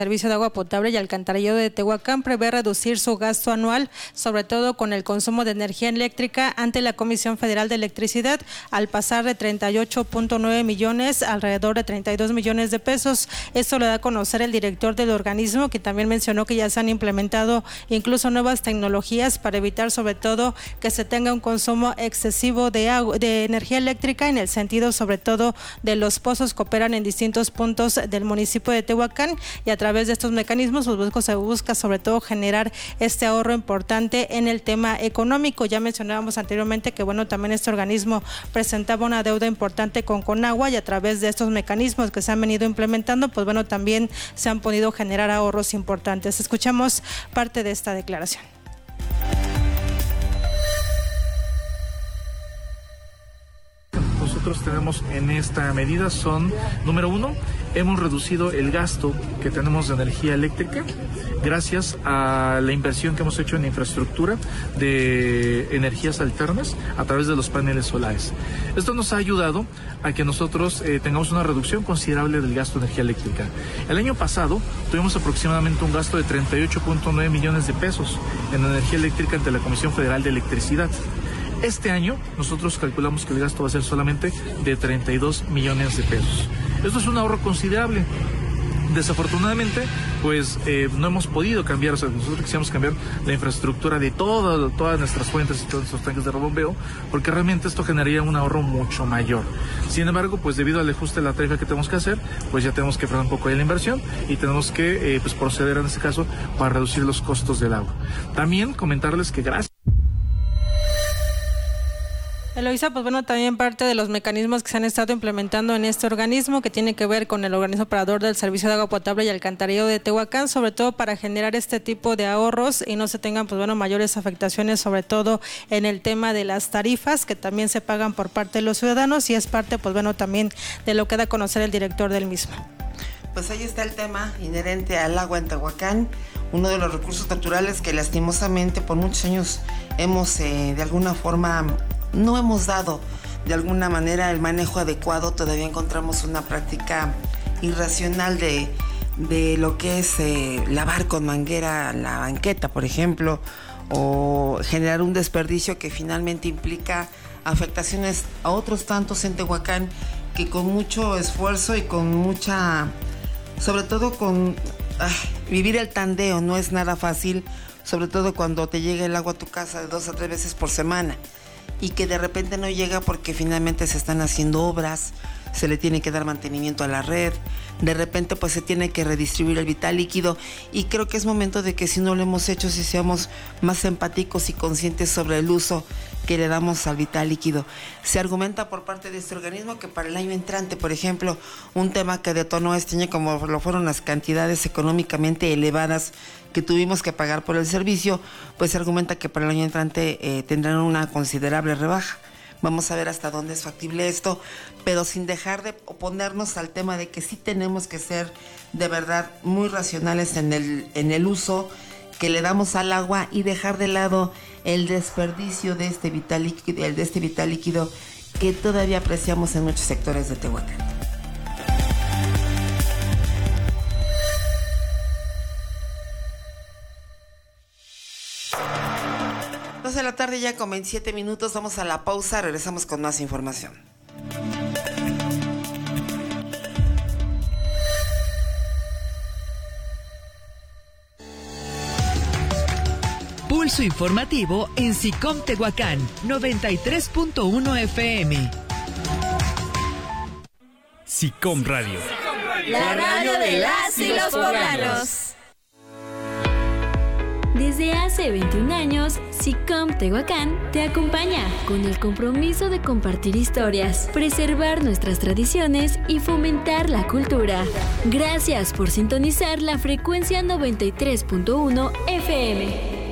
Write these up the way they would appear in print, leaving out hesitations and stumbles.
Servicio de Agua Potable y Alcantarillado de Tehuacán prevé reducir su gasto anual, sobre todo con el consumo de energía eléctrica, ante la Comisión Federal de Electricidad, al pasar de 38.9 millones a alrededor de 32 millones de pesos. Esto lo da a conocer el director del organismo, que también mencionó que ya se han implementado incluso nuevas tecnologías para evitar sobre todo que se tenga un consumo excesivo de energía eléctrica, en el sentido sobre todo de los pozos que operan en distintos puntos del municipio de Tehuacán, y a través de estos mecanismos se busca sobre todo generar este ahorro importante en el tema económico. Ya mencionábamos anteriormente que también este organismo presentaba una deuda importante con Conagua, y a través de estos mecanismos que se han venido implementando, también se han podido generar ahorros importantes. Escuchamos parte de esta declaración. Nosotros tenemos en esta medida son, número uno, hemos reducido el gasto que tenemos de energía eléctrica gracias a la inversión que hemos hecho en infraestructura de energías alternas a través de los paneles solares. Esto nos ha ayudado a que nosotros tengamos una reducción considerable del gasto de energía eléctrica. El año pasado tuvimos aproximadamente un gasto de 38.9 millones de pesos en energía eléctrica ante la Comisión Federal de Electricidad. Este año nosotros calculamos que el gasto va a ser solamente de 32 millones de pesos. Esto es un ahorro considerable. Desafortunadamente, no hemos podido cambiar, nosotros quisiéramos cambiar la infraestructura de todas nuestras fuentes y todos nuestros tanques de rebombeo, porque realmente esto generaría un ahorro mucho mayor. Sin embargo, debido al ajuste de la tarifa que tenemos que hacer, ya tenemos que frenar un poco de la inversión y tenemos que proceder en este caso para reducir los costos del agua. También comentarles que gracias. Eloisa, también parte de los mecanismos que se han estado implementando en este organismo, que tiene que ver con el organismo operador del Servicio de Agua Potable y Alcantarillado de Tehuacán, sobre todo para generar este tipo de ahorros y no se tengan mayores afectaciones, sobre todo en el tema de las tarifas que también se pagan por parte de los ciudadanos, y es parte también de lo que da a conocer el director del mismo. Ahí está el tema inherente al agua en Tehuacán, uno de los recursos naturales que lastimosamente por muchos años hemos de alguna forma no hemos dado de alguna manera el manejo adecuado. Todavía encontramos una práctica irracional de lo que es lavar con manguera la banqueta, por ejemplo, o generar un desperdicio que finalmente implica afectaciones a otros tantos en Tehuacán, que con mucho esfuerzo y con mucha, sobre todo con vivir el tandeo no es nada fácil, sobre todo cuando te llega el agua a tu casa de 2 a 3 veces por semana y que de repente no llega porque finalmente se están haciendo obras, se le tiene que dar mantenimiento a la red, de repente se tiene que redistribuir el vital líquido, y creo que es momento de que si no lo hemos hecho, si seamos más empáticos y conscientes sobre el uso que le damos al vital líquido. Se argumenta por parte de este organismo que para el año entrante, por ejemplo, un tema que detonó este año, como lo fueron las cantidades económicamente elevadas que tuvimos que pagar por el servicio, se argumenta que para el año entrante tendrán una considerable rebaja. Vamos a ver hasta dónde es factible esto, pero sin dejar de oponernos al tema de que sí tenemos que ser de verdad muy racionales en el uso que le damos al agua y dejar de lado el desperdicio de este vital líquido que todavía apreciamos en muchos sectores de Tehuacán. De la tarde ya con 27 minutos, vamos a la pausa, regresamos con más información. Pulso informativo en SICOM Tehuacán, 93.1 FM. SICOM Radio. La radio de las y los poblanos. Desde hace 21 años, SICOM Tehuacán te acompaña con el compromiso de compartir historias, preservar nuestras tradiciones y fomentar la cultura. Gracias por sintonizar la frecuencia 93.1 FM.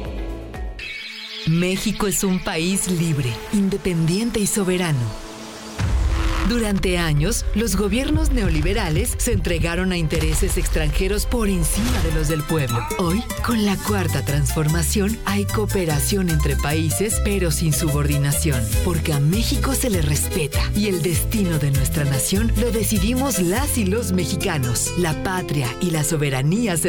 México es un país libre, independiente y soberano. Durante años, los gobiernos neoliberales se entregaron a intereses extranjeros por encima de los del pueblo. Hoy, con la Cuarta Transformación, hay cooperación entre países, pero sin subordinación, porque a México se le respeta y el destino de nuestra nación lo decidimos las y los mexicanos. La patria y la soberanía se